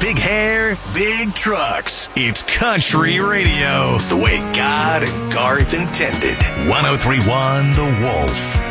big hair, big trucks. It's country radio, the way God and Garth intended. 103.1 The Wolf.